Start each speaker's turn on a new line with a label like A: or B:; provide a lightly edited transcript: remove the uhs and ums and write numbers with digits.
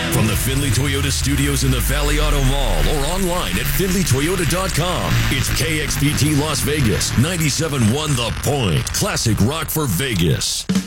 A: From the Findlay Toyota studios in the Valley Auto Mall or online at FindlayToyota.com, it's KXPT Las Vegas, 97.1 The Point. Classic rock for Vegas.